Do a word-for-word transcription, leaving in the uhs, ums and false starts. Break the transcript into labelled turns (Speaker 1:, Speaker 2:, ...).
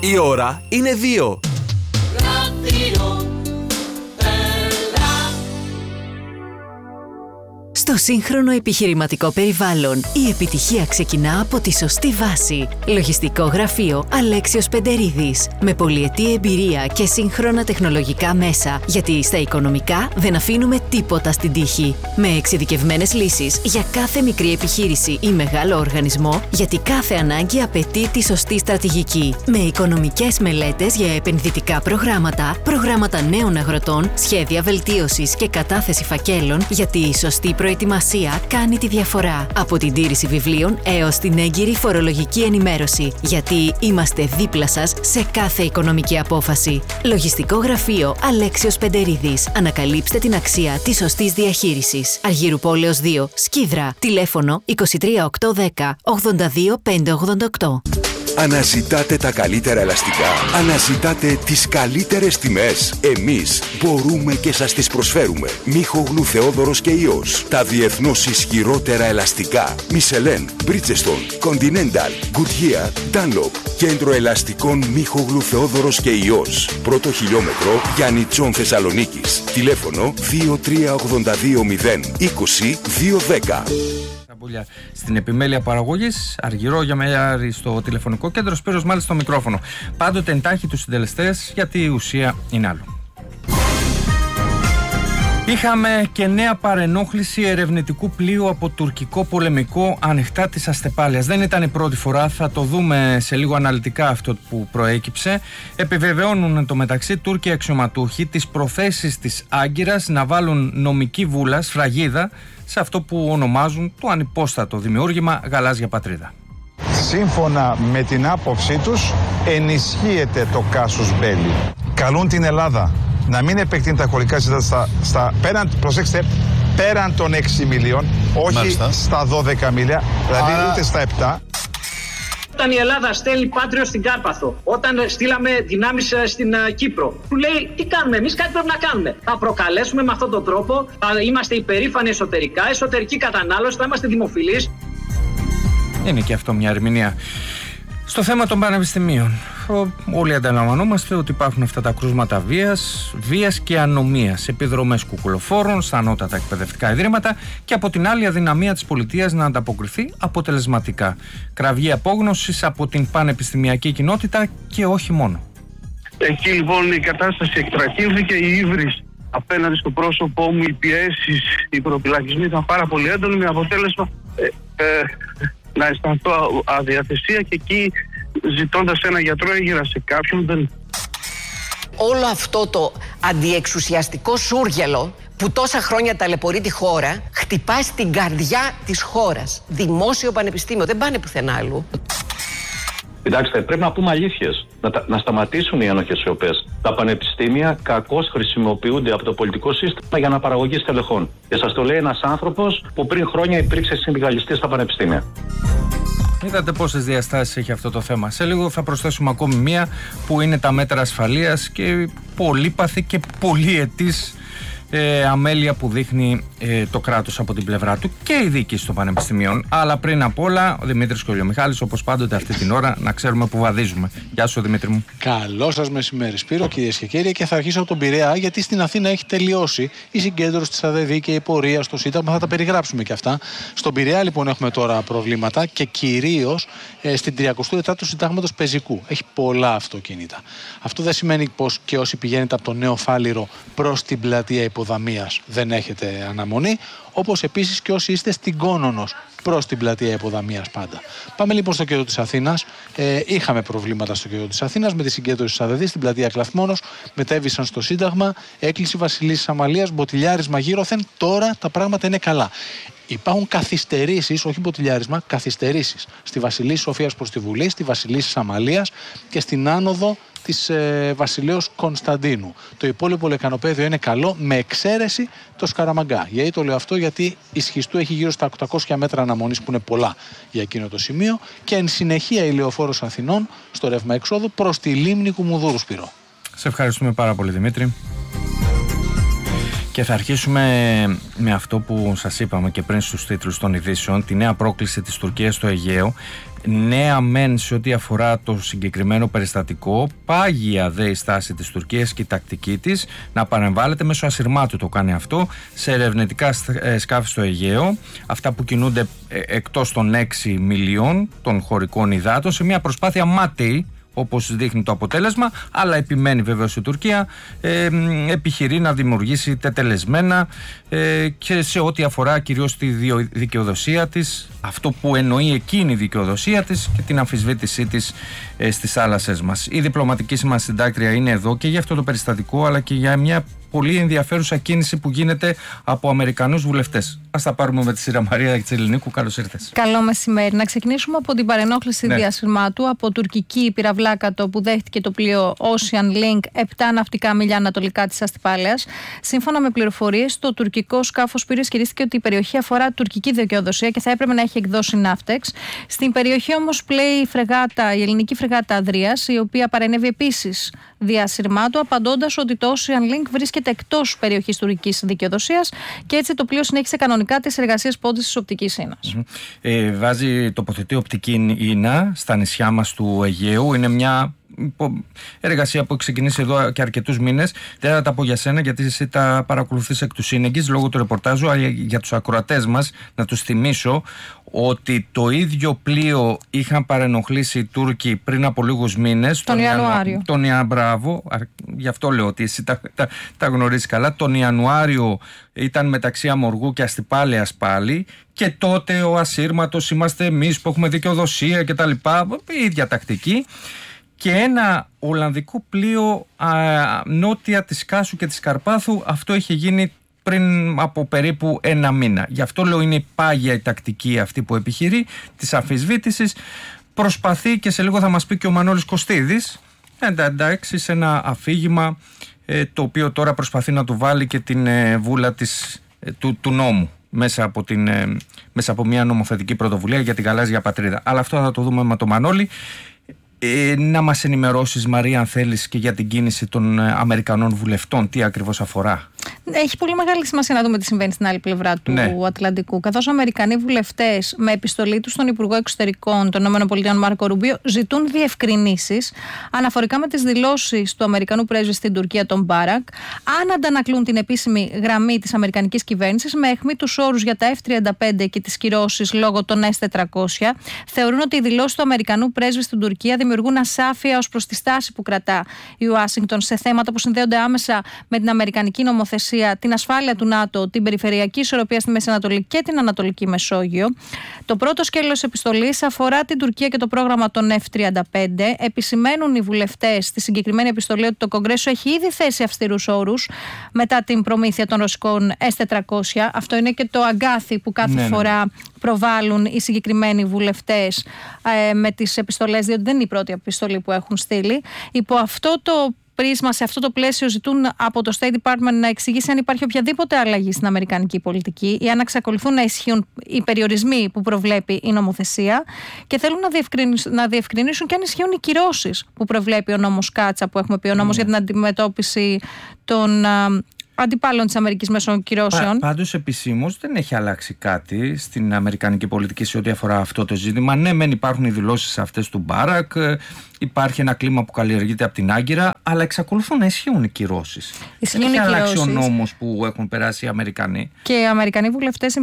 Speaker 1: Η ώρα είναι δύο.
Speaker 2: Στο σύγχρονο επιχειρηματικό περιβάλλον, η επιτυχία ξεκινά από τη σωστή βάση. Λογιστικό γραφείο Αλέξιος Πεντερίδης. Με πολυετή εμπειρία και σύγχρονα τεχνολογικά μέσα, γιατί στα οικονομικά δεν αφήνουμε τίποτα στην τύχη. Με εξειδικευμένες λύσεις για κάθε μικρή επιχείρηση ή μεγάλο οργανισμό, γιατί κάθε ανάγκη απαιτεί τη σωστή στρατηγική. Με οικονομικές μελέτες για επενδυτικά προγράμματα, προγράμματα νέων αγροτών, σχέδια βελτίωσης και κατάθεση φακέλων, γιατί η σωστή προετοιμασία κάνει τη διαφορά. Από την τήρηση βιβλίων έως την έγκυρη φορολογική ενημέρωση. Γιατί είμαστε δίπλα σας σε κάθε οικονομική απόφαση. Λογιστικό γραφείο Αλέξιος Πεντερίδης. Ανακαλύψτε την αξία της σωστής διαχείρισης. Αργύρου Πόλεως δύο, Σκίδρα. Τηλέφωνο είκοσι τρία οκτακόσια δέκα ογδόντα δύο πεντακόσια ογδόντα οκτώ.
Speaker 3: Αναζητάτε τα καλύτερα ελαστικά. Αναζητάτε τις καλύτερες τιμές. Εμείς μπορούμε και σας τις προσφέρουμε. Μίχογλου Θεόδωρος και Υιός. Τα διεθνώς ισχυρότερα ελαστικά. Μισελέν, Bridgestone, Continental, Goodyear, Dunlop. Κέντρο ελαστικών Μίχογλου Θεόδωρος και Υιός. Πρώτο χιλιόμετρο Γιάννητσον Θεσσαλονίκης. Τηλέφωνο δύο τρία ογδόντα δύο μηδέν είκοσι δύο δέκα.
Speaker 4: Στην επιμέλεια παραγωγής, Αργυρό Γιαμελιάρη στο τηλεφωνικό κέντρο, Σπύρος μάλιστα στο μικρόφωνο. Πάντοτε εντάχει τους συντελεστές, γιατί η ουσία είναι άλλο. Είχαμε και νέα παρενόχληση ερευνητικού πλοίου από τουρκικό πολεμικό ανοιχτά της Αστεπάλειας. Δεν ήταν η πρώτη φορά, θα το δούμε σε λίγο αναλυτικά αυτό που προέκυψε. Επιβεβαιώνουν εν τω μεταξύ Τούρκοι αξιωματούχοι τις προθέσεις της Άγκυρας να βάλουν νομική βούλα, σφραγίδα, σε αυτό που ονομάζουν το ανυπόστατο δημιούργημα Γαλάζια Πατρίδα.
Speaker 5: Σύμφωνα με την άποψή τους, ενισχύεται το κάσους μπέλι. Καλούν την Ελλάδα να μην επεκτείνει τα χωρικά ζητήματα στα, στα πέραν, προσέξτε, πέραν των έξι μιλίων, όχι Μάλιστα. στα δώδεκα μίλια, δηλαδή Άρα... ούτε στα επτά.
Speaker 6: Όταν η Ελλάδα στέλνει Πάτριο στην Κάρπαθο, όταν στείλαμε δυνάμεις στην uh, Κύπρο, του λέει τι κάνουμε, εμείς κάτι πρέπει να κάνουμε. Θα προκαλέσουμε με αυτόν τον τρόπο, θα είμαστε υπερήφανοι εσωτερικά, εσωτερική κατανάλωση, θα είμαστε δημοφιλείς.
Speaker 4: Είναι και αυτό μια ερμηνεία. Στο θέμα των πανεπιστημίων, όλοι αντιλαμβανόμαστε ότι υπάρχουν αυτά τα κρούσματα βίας, βίας και ανομίας, επιδρομές κουκουλοφόρων στα ανώτατα εκπαιδευτικά ιδρύματα και από την άλλη αδυναμία της πολιτείας να ανταποκριθεί αποτελεσματικά. Κραυγή απόγνωσης από την πανεπιστημιακή κοινότητα και όχι μόνο.
Speaker 7: Εκεί λοιπόν η κατάσταση εκτραχύνθηκε, η ύβρις απέναντι στο πρόσωπό μου, οι πιέσεις, οι προπυλακισμοί ήταν πάρα πολύ έντονοι, με αποτέλεσμα ε, ε, να αισθανθώ αδιαθεσία και εκεί ζητώντας ένα γιατρό έγιρα σε κάποιον. Δεν...
Speaker 8: Όλο αυτό το αντιεξουσιαστικό σούργελο που τόσα χρόνια ταλαιπωρεί τη χώρα χτυπάει στην καρδιά της χώρας. Δημόσιο πανεπιστήμιο, δεν πάνε πουθενά αλλού.
Speaker 9: Κοιτάξτε, πρέπει να πούμε αλήθειες. Να, να σταματήσουν οι ένοχες σιωπές. Τα πανεπιστήμια κακώς χρησιμοποιούνται από το πολιτικό σύστημα για αναπαραγωγή στελεχών. Και σας το λέει ένας άνθρωπος που πριν χρόνια υπήρξε συνδικαλιστής στα πανεπιστήμια.
Speaker 4: Είδατε πόσες διαστάσεις έχει αυτό το θέμα. Σε λίγο θα προσθέσουμε ακόμη μία που είναι τα μέτρα ασφαλείας και πολύπαθη και πολυετής ε, αμέλεια που δείχνει ε, το κράτος από την πλευρά του και η διοίκηση των πανεπιστημίων. Αλλά πριν απ' όλα, ο Δημήτρης Κολιομιχάλης, όπως πάντοτε αυτή την ώρα, να ξέρουμε που βαδίζουμε. Γεια σου, Δημήτρη μου.
Speaker 10: Καλό σας μεσημέρι, Σπύρο, κυρίες και κύριοι. Και θα αρχίσω από τον Πειραιά, γιατί στην Αθήνα έχει τελειώσει η συγκέντρωση της ΑΔΕΔΗ και η πορεία στο Σύνταγμα. Θα τα περιγράψουμε και αυτά. Στον Πειραιά, λοιπόν, έχουμε τώρα προβλήματα και κυρίως ε, στην τριακοστή τετάρτη του Συντάγματος Πεζικού. Έχει πολλά αυτοκίνητα. Αυτό δεν σημαίνει πως και όσοι πηγαίνετε από το Νέο Φάληρο προς την πλατεία Υποδαμίας δεν έχετε αναμονή, όπως επίσης και όσοι είστε στην Κόνονος προς την πλατεία Υποδαμίας πάντα. Πάμε λοιπόν στο κέντρο της Αθήνας. Ε, είχαμε προβλήματα στο κέντρο της Αθήνας με τη συγκέντρωση της ΑΔΕΔΗ στην πλατεία Κλαθμόνος. Μετέβησαν στο Σύνταγμα, έκκληση Βασιλίσσης Αμαλίας, μποτιλιάρισμα γύρωθεν. Τώρα τα πράγματα είναι καλά. Υπάρχουν καθυστερήσεις, όχι μποτιλιάρισμα, καθυστερήσεις στη Βασιλίσσης Σοφίας προς τη Βουλή, στη Βασιλίσσης Αμαλίας και στην άνοδο της ε, Βασιλέως Κωνσταντίνου. Το υπόλοιπο λεκανοπέδιο είναι καλό, με εξαίρεση το Σκαραμαγκά. Γιατί το λέω αυτό, γιατί η Σχιστού έχει γύρω στα οκτακόσια μέτρα αναμονής, που είναι πολλά για εκείνο το σημείο, και εν συνεχεία η Λεωφόρος Αθηνών στο ρεύμα εξόδου προς τη λίμνη Κουμουνδούρου, Σπύρο.
Speaker 4: Σε ευχαριστούμε πάρα πολύ, Δημήτρη. Και θα αρχίσουμε με αυτό που σας είπαμε και πριν στους τίτλους των ειδήσεων, τη νέα πρόκληση της Τουρκίας στο Αιγαίο. Νέα μεν σε ό,τι αφορά το συγκεκριμένο περιστατικό, πάγια δε η στάση της Τουρκίας και η τακτική της να παρεμβάλλεται μέσω ασυρμάτου, το κάνει αυτό, σε ερευνητικά σκάφη στο Αιγαίο, αυτά που κινούνται εκτός των έξι μιλίων των χωρικών υδάτων, σε μια προσπάθεια μάταιη, όπως δείχνει το αποτέλεσμα, αλλά επιμένει βεβαίως η Τουρκία, ε, επιχειρεί να δημιουργήσει τετελεσμένα ε, και σε ό,τι αφορά κυρίως τη δικαιοδοσία της, αυτό που εννοεί εκείνη η δικαιοδοσία της και την αμφισβήτησή της ε, στις θάλασσες μας. Η διπλωματική μας συντάκτρια είναι εδώ και για αυτό το περιστατικό, αλλά και για μια πολύ ενδιαφέρουσα κίνηση που γίνεται από Αμερικανούς βουλευτές. Ας τα πάρουμε με τη σειρά. Μαρία Τσελινίκου, καλώς ήρθες.
Speaker 1: Καλό μεσημέρι. Να ξεκινήσουμε από την παρενόχληση ναι. διασυρμάτου από τουρκική πυραυλάκατο που δέχτηκε το πλοίο Ocean Link επτά ναυτικά μίλια ανατολικά της Αστυπάλαιας. Σύμφωνα με πληροφορίες, το τουρκικό σκάφος πήρε ισχυρίστηκε ότι η περιοχή αφορά τουρκική δικαιοδοσία και θα έπρεπε να έχει εκδώσει ναύτεξ. Στην περιοχή όμως πλέει η, φρεγάτα, η ελληνική φρεγάτα Ανδρείας, η οποία παρενέβη επίσης διασυρμάτου, απαντώντας ότι το Ocean Link βρίσκεται εκτός περιοχής τουρκικής δικαιοδοσίας και έτσι το πλοίο συνέχισε κανονικά τις εργασίες πόντισης οπτικής ίνας. Mm-hmm. Ε, βάζει τοποθετεί οπτική ίνα στα νησιά μας του Αιγαίου. Είναι μια εργασία που έχει ξεκινήσει εδώ και αρκετούς μήνες. Δεν θα τα πω για σένα, γιατί εσύ τα παρακολουθείς εκ του σύνεγγυς λόγω του ρεπορτάζου, αλλά για τους ακροατές μας να τους θυμίσω ότι το ίδιο πλοίο είχαν παρενοχλήσει οι Τούρκοι πριν από λίγους μήνες. Τον, τον Ιανουάριο.
Speaker 4: Τον Ιανουάριο, μπράβο, γι' αυτό λέω ότι εσύ τα, τα, τα γνωρίζεις καλά. Τον Ιανουάριο ήταν μεταξύ Αμοργού και Αστυπάλαιας πάλι, και τότε ο ασύρματος είμαστε εμείς που έχουμε δικαιοδοσία κτλ. Η ίδια τακτική. Και ένα Ολλανδικό πλοίο α, νότια της Κάσου και της Καρπάθου, αυτό είχε γίνει πριν από περίπου ένα μήνα. Γι' αυτό λέω είναι η πάγια η τακτική αυτή που επιχειρεί της αμφισβήτησης. Προσπαθεί, και σε λίγο θα μας πει και ο Μανώλης Κωστίδης, εντάξει, σε ένα αφήγημα ε, το οποίο τώρα προσπαθεί να του βάλει και την ε, βούλα της, ε, του, του νόμου μέσα από, την, ε, μέσα από μια νομοθετική πρωτοβουλία για την γαλάζια πατρίδα. Αλλά αυτό θα το δούμε με τον Μανώλη. Ε, να μας ενημερώσεις, Μαρία, αν θέλεις, και για την κίνηση των Αμερικανών βουλευτών, τι ακριβώς αφορά.
Speaker 1: Έχει πολύ μεγάλη σημασία να δούμε τι συμβαίνει στην άλλη πλευρά του ναι. Ατλαντικού. Καθώς Αμερικανοί βουλευτές με επιστολή τους στον Υπουργό Εξωτερικών των ΗΠΑ Μάρκο Ρούμπιο ζητούν διευκρινήσεις αναφορικά με τις δηλώσεις του Αμερικανού πρέσβη στην Τουρκία, τον Μπάρακ, αν αντανακλούν την επίσημη γραμμή της Αμερικανικής κυβέρνησης με αιχμή τους όρους για τα εφ τριάντα πέντε και τις κυρώσεις λόγω των ες τετρακόσια. Θεωρούν ότι οι δηλώσεις του Αμερικανού πρέσβη στην Τουρκία δημιουργούν ασάφεια ως προς τη στάση που κρατά η Ουάσιγκτον σε θέματα που συνδέονται άμεσα με την Αμερικανική νομοθεσία, την ασφάλεια του ΝΑΤΟ, την περιφερειακή ισορροπία στη Μέση Ανατολή και την Ανατολική Μεσόγειο. Το πρώτο σκέλος επιστολής αφορά την Τουρκία και το πρόγραμμα των εφ τριάντα πέντε. Επισημαίνουν οι βουλευτές στη συγκεκριμένη επιστολή ότι το Κογκρέσο έχει ήδη θέσει αυστηρούς όρους μετά την προμήθεια των ρωσικών ες τετρακόσια. Αυτό είναι και το αγκάθι που κάθε ναι, φορά ναι. προβάλλουν οι συγκεκριμένοι βουλευτές ε, με τις επιστολές, διότι δεν είναι η πρώτη επιστολή που έχουν στείλει. Υπό αυτό το πρίσμα, σε αυτό το πλαίσιο, ζητούν από το State Department να εξηγήσει αν υπάρχει οποιαδήποτε αλλαγή στην αμερικανική πολιτική ή αν εξακολουθούν να ισχύουν οι περιορισμοί που προβλέπει η νομοθεσία, και θέλουν να διευκρινίσουν, να διευκρινίσουν και αν ισχύουν οι κυρώσεις που προβλέπει ο νόμος Κάτσα, που έχουμε πει, ο νόμος mm. για την αντιμετώπιση των αντιπάλων της Αμερικής μέσω κυρώσεων.
Speaker 4: Πα, πάντως επισήμως δεν έχει αλλάξει κάτι στην αμερικανική πολιτική σε ό,τι αφορά αυτό το ζήτημα. Ναι, μεν υπάρχουν οι δηλώσεις αυτές του Μπάρακ, υπάρχει ένα κλίμα που καλλιεργείται από την Άγκυρα, αλλά εξακολουθούν να ισχύουν οι κυρώσεις. Δεν έχει αλλάξει ο νόμος που έχουν περάσει οι Αμερικανοί.
Speaker 1: Και οι Αμερικανοί βουλευτές